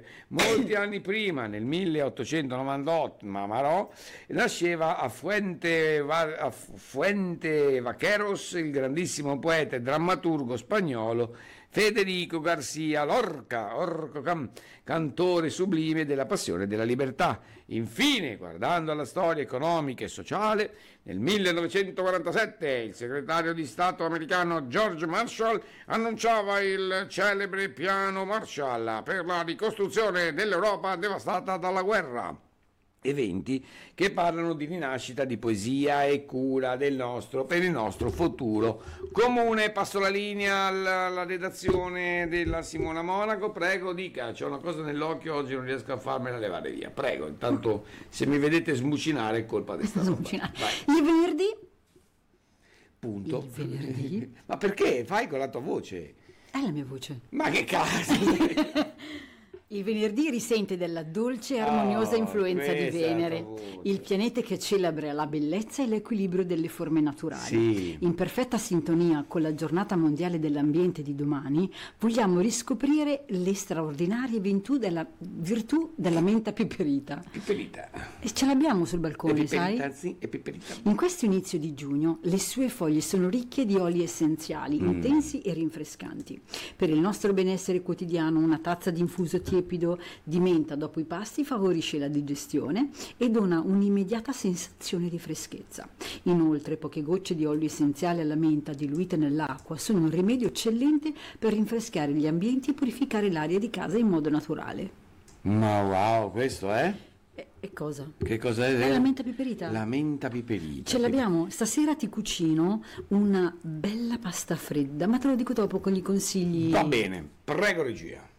Molti anni prima, nel 1898, Mamarò nasceva a Fuente Vaqueros il grandissimo poeta e drammaturgo spagnolo Federico García Lorca, cantore sublime della passione e della libertà. Infine, guardando alla storia economica e sociale, nel 1947 il segretario di Stato americano George Marshall annunciava il celebre piano Marshall per la ricostruzione dell'Europa devastata dalla guerra. Eventi che parlano di rinascita, di poesia e cura per il nostro futuro comune. Passo la linea alla redazione della Simona Monaco. Prego, dica, c'ho una cosa nell'occhio, oggi non riesco a farmela levare via. Prego, intanto se mi vedete smucinare è colpa di sta roba. Il venerdì? Punto. Il venerdì? Ma perché? Fai con la tua voce. È la mia voce. Ma che cazzo? Il venerdì risente della dolce e armoniosa influenza di Venere, il pianeta che celebra la bellezza e l'equilibrio delle forme naturali. Sì. In perfetta sintonia con la giornata mondiale dell'ambiente di domani, vogliamo riscoprire le straordinarie virtù della menta piperita. Piperita. E ce l'abbiamo sul balcone, sai? Sì, è piperita. In questo inizio di giugno le sue foglie sono ricche di oli essenziali, intensi e rinfrescanti. Per il nostro benessere quotidiano una tazza di infuso tiepido di menta dopo i pasti favorisce la digestione e dona un'immediata sensazione di freschezza. Inoltre poche gocce di olio essenziale alla menta diluite nell'acqua sono un rimedio eccellente per rinfrescare gli ambienti e purificare l'aria di casa in modo naturale. Ma wow, questo è? E cosa? Che cos'è? È la menta piperita. La menta piperita. Ce l'abbiamo. Stasera ti cucino una bella pasta fredda, ma te lo dico dopo con i consigli. Va bene, prego regia.